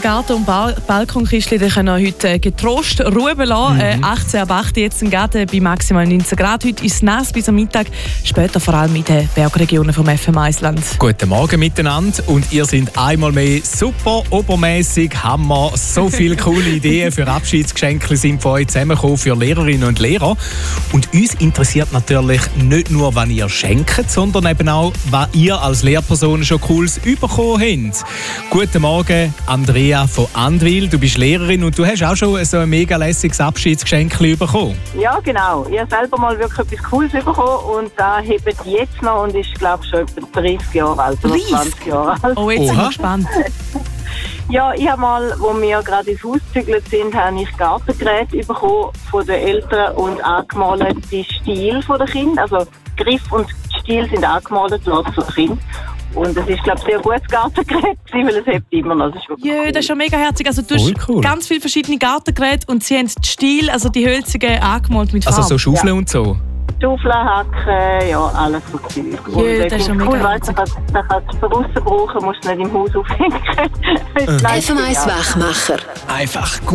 Garten- und Balkonkistchen können wir heute getrost ruhen lassen. 18 ab 8 jetzt im Garten bei maximal 19 Grad. Heute ist es nass bis am Mittag, später vor allem in den Bergregionen vom FM Eisland. Guten Morgen miteinander und ihr seid einmal mehr super obermäßig, Hammer. So viele coole Ideen für Abschiedsgeschenke sind von euch zusammengekommen für Lehrerinnen und Lehrer. Und uns interessiert natürlich nicht nur, was ihr schenkt, sondern eben auch, was ihr als Lehrperson schon Cooles bekommen habt. Guten Morgen, Andrea von Andwil. Du bist Lehrerin und du hast auch schon so ein mega lässiges Abschiedsgeschenk bekommen. Ja, genau. Ich habe selber mal wirklich etwas Cooles bekommen und da hebt jetzt noch und ist, glaube ich, schon etwa 30 Jahre alt oder 20 Jahre alt. Oh, jetzt sind wir gespannt. Ja, ich habe mal, als wir gerade ins Haus gezügelt sind, habe ich Gartengeräte bekommen von den Eltern und angemalte Stiel von den Kindern. Also Griff und Stiel sind angemalt worden von den Kindern. Und es ist, glaube ich, sehr gutes Gartengerät, weil es hebt immer noch. Das ist wirklich cool. Das ist schon mega herzig. Also, du hast ganz viele verschiedene Gartengeräte und sie haben die Stiel, also die hölzigen, angemalt mit Farbe. Also so Schaufeln und so? Schaufeln, Hacken, ja, alles so Zeug. Das ist schon mega herzig. Das kannst du draussen brauchen, musst du nicht im Haus aufhängen. FM1 Wachmacher. Einfach gut.